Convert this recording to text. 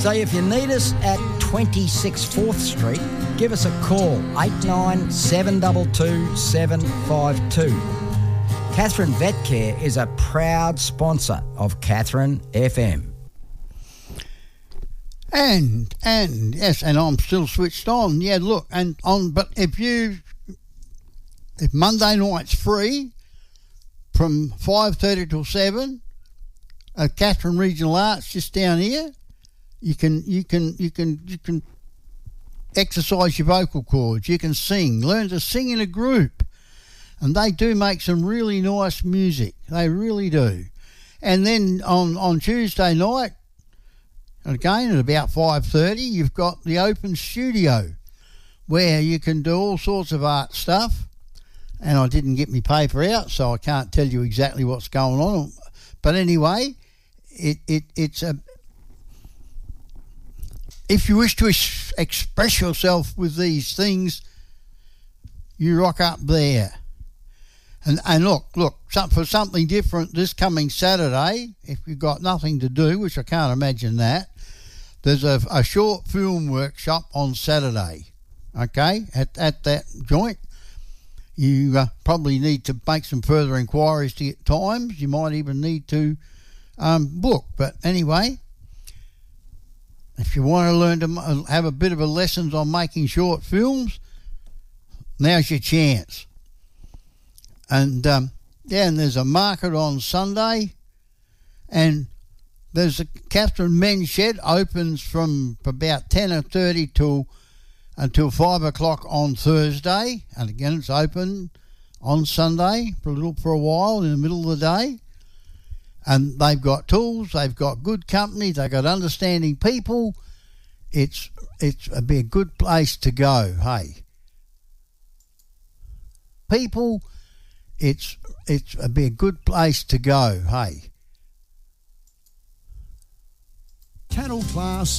So if you need us at 26 4th Street, give us a call, 89 722 752. Catherine Vet Care is a proud sponsor of Catherine FM. And yes, and I'm still switched on. Yeah, look, but if Monday night's free from 5:30 till 7 at Catherine Regional Arts just down here, you can exercise your vocal cords. You can sing, learn to sing in a group. And they do make some really nice music. They really do. And then on Tuesday night, again at about 5:30, you've got the open studio where you can do all sorts of art stuff. And I didn't get my paper out, so I can't tell you exactly what's going on. But anyway, it's a... If you wish to express yourself with these things, you rock up there. And look, for something different this coming Saturday, if you've got nothing to do, which I can't imagine that, there's a short film workshop on Saturday, okay, at that joint. You probably need to make some further inquiries to get times. You might even need to book. But anyway, if you want to learn to have a bit of a lessons on making short films, now's your chance. And and there's a market on Sunday, and there's a Catherine Men's Shed opens from about 10:30 until 5 o'clock on Thursday, and again it's open on Sunday for a while in the middle of the day. And they've got tools, they've got good company, they've got understanding people. It'd be a good place to go. Hey, people. It'd be a good place to go, hey. Cattle Class